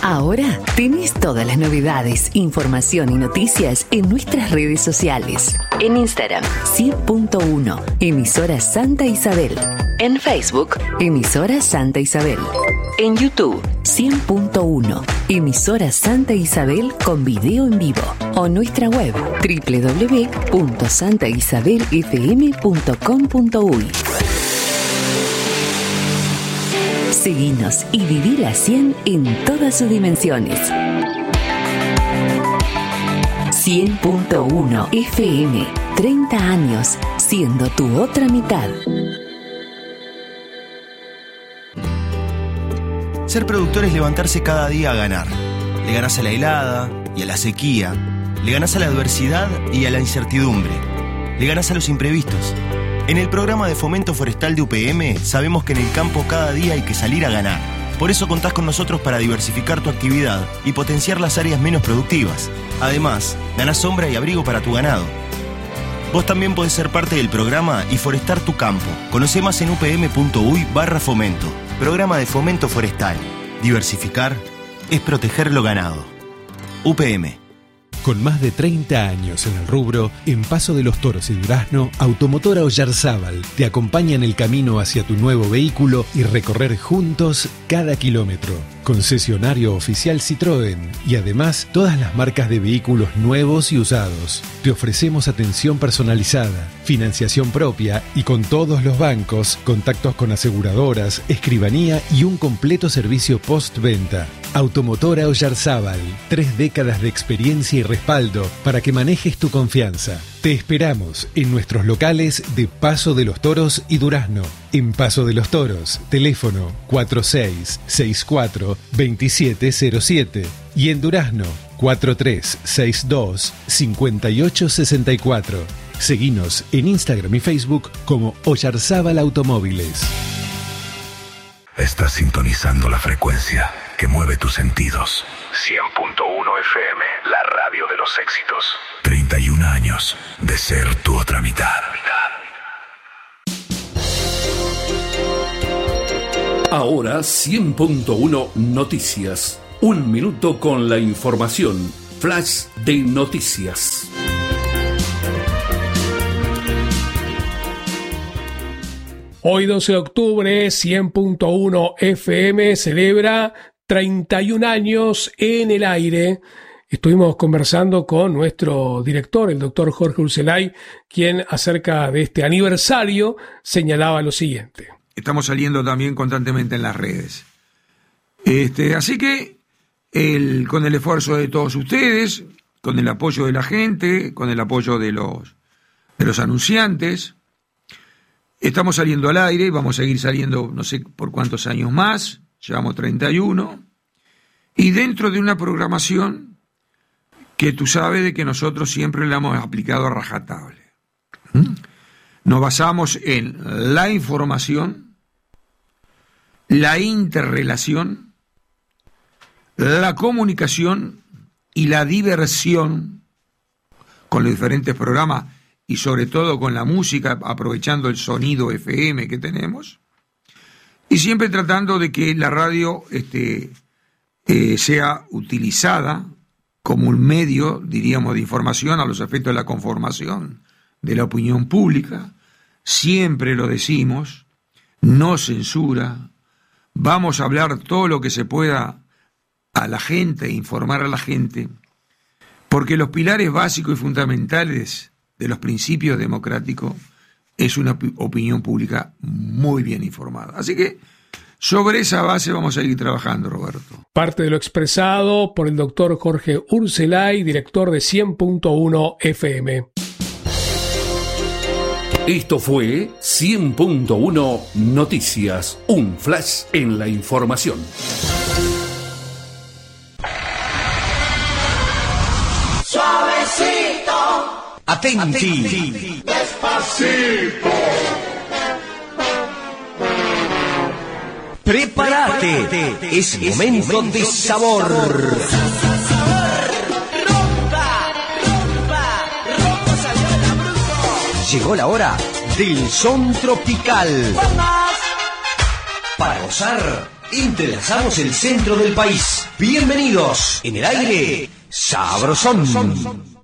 Ahora tenés todas las novedades, información y noticias en nuestras redes sociales. En Instagram, 100.1, emisora Santa Isabel. En Facebook, emisora Santa Isabel. En YouTube, 100.1, emisora Santa Isabel con video en vivo. O nuestra web, www.santaisabelfm.com.uy. Seguinos y vivir a 100 en todas sus dimensiones. 100.1 FM, 30 años, siendo tu otra mitad. Ser productor es levantarse cada día a ganar. Le ganás a la helada y a la sequía. Le ganás a la adversidad y a la incertidumbre. Le ganás a los imprevistos. En el programa de fomento forestal de UPM sabemos que en el campo cada día hay que salir a ganar. Por eso contás con nosotros para diversificar tu actividad y potenciar las áreas menos productivas. Además, ganás sombra y abrigo para tu ganado. Vos también podés ser parte del programa y forestar tu campo. Conocé más en upm.uy/fomento. Programa de fomento forestal. Diversificar es proteger lo ganado. UPM. Con más de 30 años en el rubro, en Paso de los Toros y Durazno, Automotora Oyarzábal te acompaña en el camino hacia tu nuevo vehículo y recorrer juntos cada kilómetro. Concesionario oficial Citroën y además todas las marcas de vehículos nuevos y usados. Te ofrecemos atención personalizada, financiación propia y con todos los bancos, contactos con aseguradoras, escribanía y un completo servicio postventa. Automotora Oyarzábal, 3 décadas de experiencia y respaldo para que manejes tu confianza. Te esperamos en nuestros locales de Paso de los Toros y Durazno. En Paso de los Toros, teléfono 4664-2707 y en Durazno 4362-5864. Seguinos en Instagram y Facebook como Oyarzábal Automóviles. Estás sintonizando la frecuencia que mueve tus sentidos. 100.1 FM, la radio de los éxitos. 31 años de ser tu otra mitad. Ahora 100.1 Noticias. Un minuto con la información. Flash de noticias. Hoy 12 de octubre, 100.1 FM celebra 31 años en el aire. Estuvimos conversando con nuestro director, el doctor Jorge Urselay, quien acerca de este aniversario señalaba lo siguiente. Estamos saliendo también constantemente en las redes. Así que con el esfuerzo de todos ustedes, con el apoyo de la gente, con el apoyo de los anunciantes, estamos saliendo al aire y vamos a seguir saliendo no sé por cuántos años más, llevamos 31, y dentro de una programación que tú sabes de que nosotros siempre la hemos aplicado a rajatabla. Nos basamos en la información, la interrelación, la comunicación y la diversión con los diferentes programas y sobre todo con la música, aprovechando el sonido FM que tenemos, y siempre tratando de que la radio sea utilizada como un medio, diríamos, de información a los efectos de la conformación de la opinión pública. Siempre lo decimos, no censura, vamos a hablar todo lo que se pueda a la gente, informar a la gente, porque los pilares básicos y fundamentales de los principios democráticos es una opinión pública muy bien informada. Así que sobre esa base vamos a seguir trabajando, Roberto. Parte de lo expresado por el doctor Jorge Urselay, director de 100.1 FM. Esto fue 100.1 Noticias, un flash en la información. Suavecito. Atenti. Despacito. Prepárate, es momento de sabor. Llegó la hora del son tropical. Para gozar Entrelazamos el centro del país. Bienvenidos en el aire Sabrosón.